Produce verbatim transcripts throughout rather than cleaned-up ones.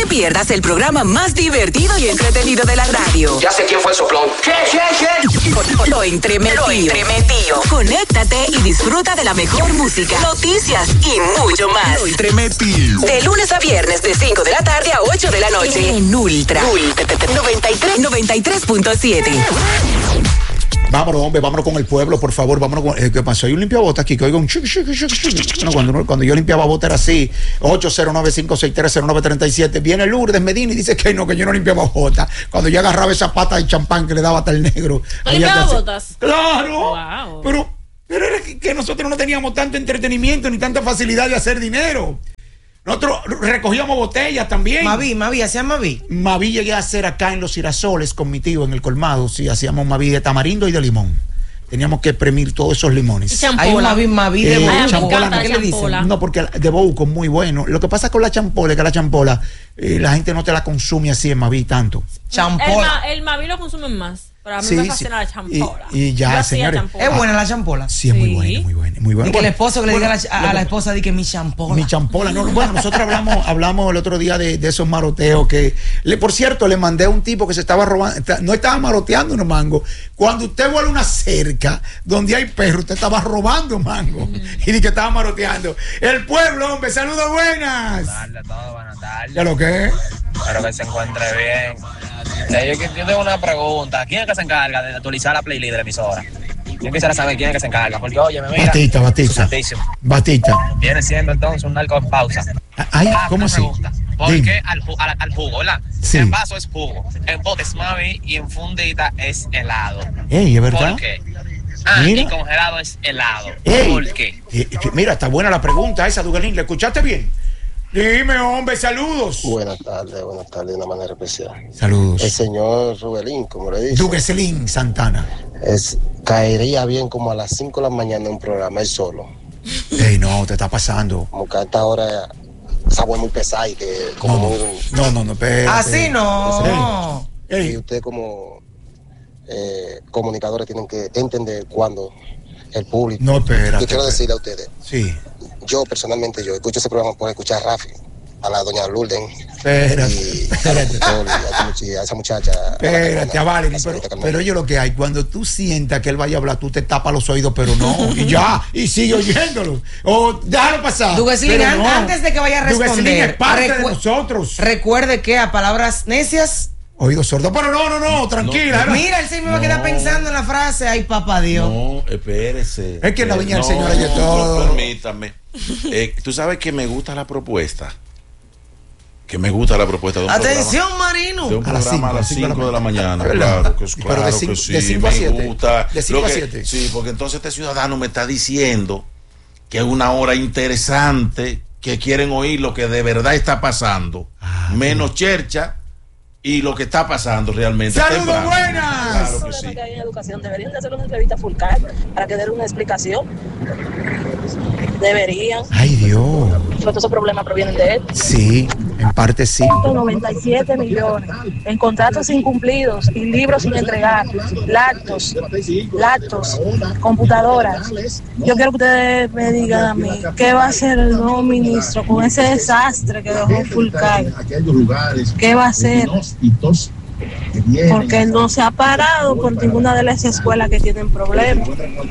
te pierdas el programa más divertido y entretenido de la radio. Ya sé quién fue el soplón. ¿Qué, qué, qué? Lo entremetido. Lo entremetido. Conéctate y disfruta de la mejor música, noticias y mucho más. Lo entremetido. De lunes a viernes de cinco de la tarde a ocho de la noche. En Ultra. Ultra noventa y tres, noventa y tres punto siete. Vámonos, hombre, vámonos con el pueblo, por favor, vámonos con... Eh, ¿Qué pasó? Hay un limpiabotas aquí que oiga un... Chic, chic, chic, chic. Bueno, cuando, uno, cuando yo limpiaba botas era así, ocho cero nueve cinco seis tres cero nueve tres siete. Viene Lourdes Medina y dice que no, que yo no limpiaba botas. Cuando yo agarraba esa pata de champán que le daba hasta el negro. ¿No limpiaba botas? ¡Claro! Wow. Pero, pero era que, que nosotros no teníamos tanto entretenimiento ni tanta facilidad de hacer dinero. Nosotros recogíamos botellas también. Maví, Maví, ¿hacían Maví? Maví llegué a hacer acá en Los Girasoles con mi tío en el colmado. Sí, hacíamos Maví de tamarindo y de limón. Teníamos que exprimir todos esos limones. Champola. Hay un Maví, Maví de eh, Bouco. Champola, ¿Qué le dicen? No, porque de Bouco es muy bueno. Lo que pasa con la champola es que la champola, eh, la gente no te la consume así en Maví tanto. Champola. El, el Maví lo consumen más. Pero a mí sí, me fascina sí. la champola. Y, y ya, señores. ¿Es buena la champola? Sí, es sí. muy buena, muy buena, muy buena. Y que bueno, el esposo que le bueno, diga a la, a la esposa, di que mi champola. Mi champola, no, bueno, nosotros hablamos, hablamos el otro día de, de esos maroteos que, le, por cierto, le mandé a un tipo que se estaba robando, no estaba maroteando unos mangos. Cuando usted vuelve a una cerca donde hay perros, usted estaba robando mango mm. y di que estaba maroteando. El pueblo, hombre, saludos buenas. Buenas tardes a todos, buenas tardes. ¿Ya lo que es? Espero que se encuentre bien. Eh, yo, yo tengo una pregunta. ¿Quién es que se encarga de actualizar la playlist de la emisora? Yo quisiera saber quién es que se encarga. Porque, oye, me mira. Batista, Batista. Batista. Viene siendo entonces un narco en pausa. Ay, ah, ¿cómo así? ¿Por Dime. qué al, al, al jugo, verdad? Sí. En vaso es jugo, en bote es Mavi y en fundita es helado. Ey, ¿es verdad? ¿Por qué? Ah, mira. Y congelado es helado. Ey. ¿Por qué? Y, y, mira, está buena la pregunta esa, Dugalín. ¿Le escuchaste bien? Dime, hombre, saludos. Buenas tardes, buenas tardes de una manera especial. Saludos. El señor Rubelín, como le dice. Dugueselín Santana. Es, caería bien como a las cinco de la mañana en un programa, él solo. Ey, no, te está pasando. Como que a esta hora esa voz muy pesada y que como no, muy... No, no, no, espérate. Así no. Ey. Y usted como eh, comunicadores tienen que entender cuando el público... No, espérate. Yo quiero decirle a ustedes. Sí. Yo personalmente, yo escucho ese programa por escuchar a Rafi, a la doña Lourdes. Espérate, y espérate. A, a esa muchacha. Espérate, a Valen, pero, pero oye lo que hay, cuando tú sientas que él vaya a hablar, tú te tapas los oídos, pero no, y ya, y sigue oyéndolo. O déjalo pasar. Dugueselín, no. antes de que vaya a responder, es parte de nosotros. Recuerde que a palabras necias, oído sordo, pero no, no, no, tranquila. No, mira, él sí me va a quedar pensando en la frase, ay, papá Dios. No, espérese. Es que la viña del no, Señor hay de todo. Permítame. Eh, tú sabes que me gusta la propuesta. Que me gusta la propuesta de un Atención, programa, Marino. de un a las programa a las cinco de la mañana. Claro que, claro pero de cinco, que sí. De cinco a siete. Me gusta. De cinco a siete. Sí, porque entonces este ciudadano me está diciendo que es una hora interesante, que quieren oír lo que de verdad está pasando. Ah, menos sí. Chercha. Y lo que está pasando realmente. ¡Saludos buenas! Claro que sí. Que hay en educación deberían de hacer una entrevista full car para que den una explicación. Deberían. Ay, Dios. Todos esos problemas provienen de él. Sí, en parte sí. noventa y siete millones en contratos incumplidos y libros sin entregar, lactos, lactos, computadoras. Yo quiero que ustedes me digan a mí qué va a hacer el nuevo ministro con ese desastre que dejó Fulcar. ¿Qué va a hacer? Porque él no se ha parado por ninguna de las escuelas que tienen problemas.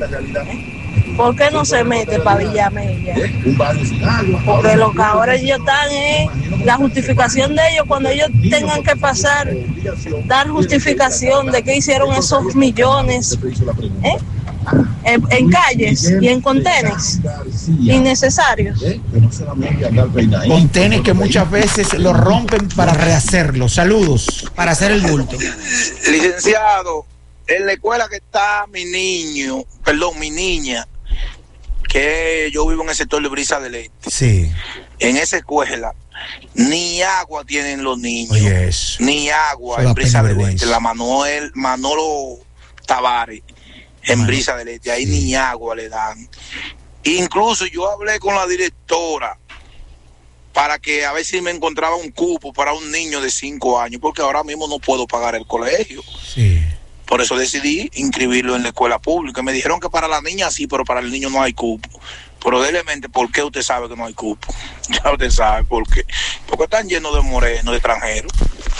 ¿Por qué no se mete para Villamella? Porque lo que ahora ellos están es la justificación de ellos cuando ellos tengan que pasar, dar justificación de que hicieron esos millones ¿eh? en, en calles y en contenes innecesarios. Contenes que muchas veces lo rompen para rehacerlo. Saludos. Para hacer el bulto. Licenciado, en la escuela que está mi niño, perdón, mi niña, que yo vivo en el sector de Brisa del Este. Sí. En esa escuela ni agua tienen los niños. Oye, eso. Ni agua en Brisa del Este. La Manuel Manolo Tavares en bueno, Brisa del Este. Ahí sí. Ni agua le dan. Incluso yo hablé con la directora para que a ver si me encontraba un cupo para un niño de cinco años, porque ahora mismo no puedo pagar el colegio. Sí. Por eso decidí inscribirlo en la escuela pública. Me dijeron que para la niña sí, pero para el niño no hay cupo. Probablemente, ¿por qué usted sabe que no hay cupo? Ya usted sabe por qué. Porque están llenos de morenos, de extranjeros.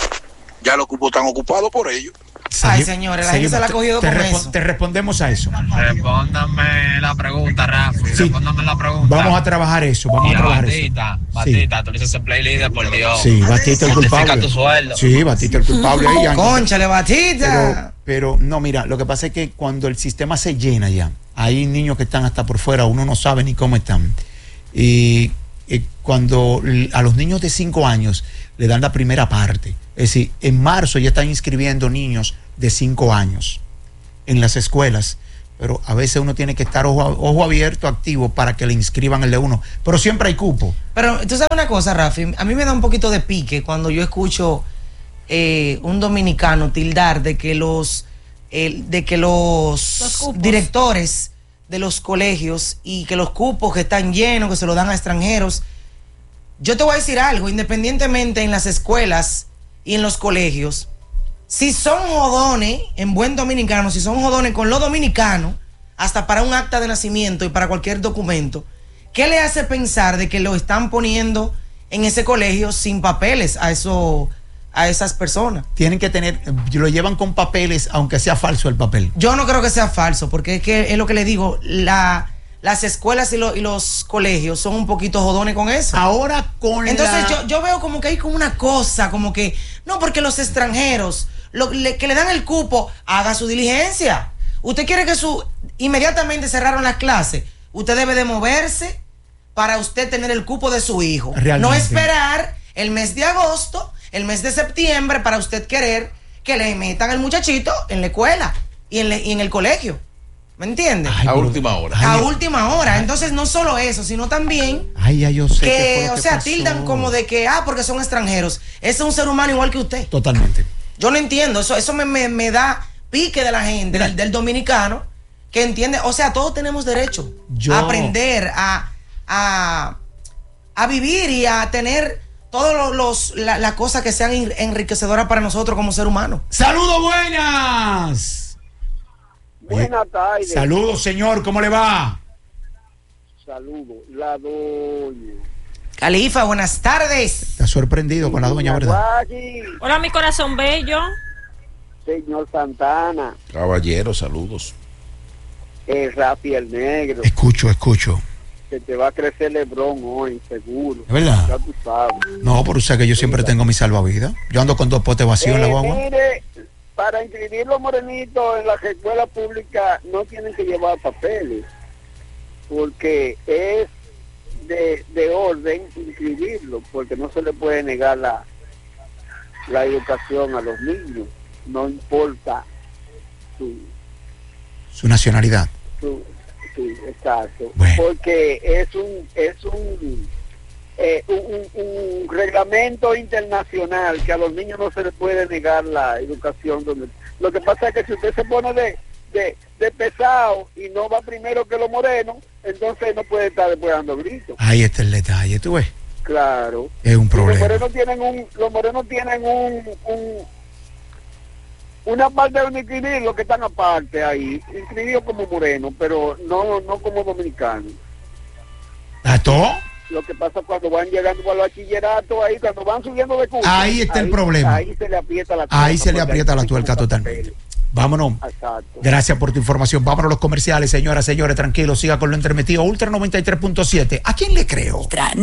Ya los cupos están ocupados por ellos. Ay, señores, la gente se la ha cogido te, con te eso. Te respondemos a eso. Respóndame la pregunta, Rafi. Sí. Respóndame la pregunta. Vamos a trabajar eso. Vamos y a trabajar Batista, eso. Batista, sí. Tú dices ese playlist por Dios. Sí, Batista el culpable. Tu sueldo. Sí, Batista el culpable ahí. Cónchale, Batista. Pero, pero no, mira, lo que pasa es que cuando el sistema se llena ya, hay niños que están hasta por fuera, uno no sabe ni cómo están. Y, y cuando a los niños de cinco años le dan la primera parte, es decir, en marzo ya están inscribiendo niños de cinco años en las escuelas, pero a veces uno tiene que estar ojo, ojo abierto, activo, para que le inscriban el de uno, pero siempre hay cupo. Pero tú sabes una cosa, Rafi, a mí me da un poquito de pique cuando yo escucho eh, un dominicano tildar de que los eh, de que los, los directores de los colegios y que los cupos que están llenos, que se los dan a extranjeros. Yo te voy a decir algo, independientemente en las escuelas y en los colegios, si son jodones, en buen dominicano, si son jodones con los dominicanos, hasta para un acta de nacimiento y para cualquier documento, ¿qué le hace pensar de que lo están poniendo en ese colegio sin papeles a eso, a esas personas? Tienen que tener, lo llevan con papeles, aunque sea falso el papel. Yo no creo que sea falso, porque es que es lo que le digo, la, las escuelas y, lo, y los colegios son un poquito jodones con eso. Ahora con Entonces la... yo, yo veo como que hay como una cosa, como que, no, porque los extranjeros, lo, le, que le dan el cupo, haga su diligencia. Usted quiere que su, inmediatamente cerraron las clases, usted debe de moverse para usted tener el cupo de su hijo. Realmente. No esperar el mes de agosto, el mes de septiembre, para usted querer que le metan al muchachito en la escuela y en, le, y en el colegio. ¿Me entiende? Ay, a última hora. A Ay, última hora. Entonces, no solo eso, sino también ay, ya yo sé que, que o sea, pasó. Tildan como de que, ah, porque son extranjeros. Ese es un ser humano igual que usted. Totalmente. Yo no entiendo. Eso, eso me, me, me da pique de la gente, del, del dominicano, que entiende. O sea, todos tenemos derecho yo... a aprender, a, a, a vivir y a tener todas los, los, las la cosas que sean enriquecedoras para nosotros como ser humano. ¡Saludos, buenas! Buenas tardes. Saludos, señor, ¿cómo le va? Saludos, la doña. Califa, buenas tardes. Está sorprendido con la doña, ¿verdad? Hola, mi corazón bello. Señor Santana. Caballero, saludos. Eh, Rafi el Negro. Escucho, escucho. Que te va a crecer Lebrón hoy, seguro. ¿Es verdad? Ya tú sabes. No, por usted que yo siempre tengo mi salvavidas. Yo ando con dos potes vacíos eh, en la guagua. Mire, para inscribir los morenitos en las escuelas públicas no tienen que llevar papeles, porque es de, de orden inscribirlo, porque no se le puede negar la, la educación a los niños, no importa su, su nacionalidad. Su, sí, exacto. Bueno. Porque es un es un, eh, un, un reglamento internacional que a los niños no se les puede negar la educación. Donde, lo que pasa es que si usted se pone de, de, de pesado y no va primero que los morenos, entonces no puede estar después dando gritos. Ahí está el detalle, ¿tú ves? Claro. Es un problema. Los morenos tienen un, los morenos tienen un, un una parte de inscribir los que están aparte ahí, inscribidos como morenos, pero no, no como dominicanos. ¿A todo? Lo que pasa cuando van llegando al bachillerato, ahí cuando van subiendo de curso, ahí está ahí, el problema. Ahí se le aprieta la tuerca. Ahí se le aprieta la tuerca totalmente. Vámonos. Exacto. Gracias por tu información. Vámonos a los comerciales, señoras, señores, tranquilos, siga con lo entremetido. Ultra noventa y tres punto siete. ¿A quién le creo?